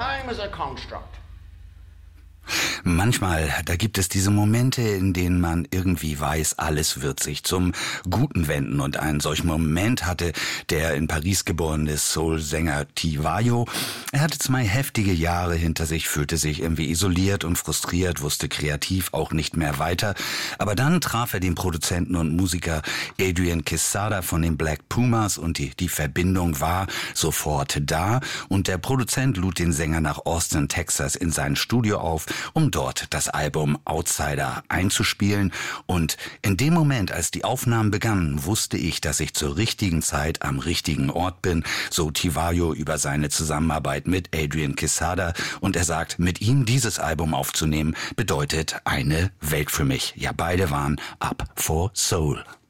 Time is a construct. Manchmal, da gibt es diese Momente, in denen man irgendwie weiß, alles wird sich zum Guten wenden. Und einen solchen Moment hatte der in Paris geborene Soul-Sänger Tivayo. Er hatte 2 heftige Jahre hinter sich, fühlte sich irgendwie isoliert und frustriert, wusste kreativ auch nicht mehr weiter. Aber dann traf er den Produzenten und Musiker Adrian Quesada von den Black Pumas und die Verbindung war sofort da. Und der Produzent lud den Sänger nach Austin, Texas in sein Studio auf, um dort das Album Outsider einzuspielen. Und in dem Moment, als die Aufnahmen begannen, wusste ich, dass ich zur richtigen Zeit am richtigen Ort bin, so Tivayo über seine Zusammenarbeit mit Adrian Quesada. Und er sagt, mit ihm dieses Album aufzunehmen, bedeutet eine Welt für mich. Ja, beide waren up for Soul.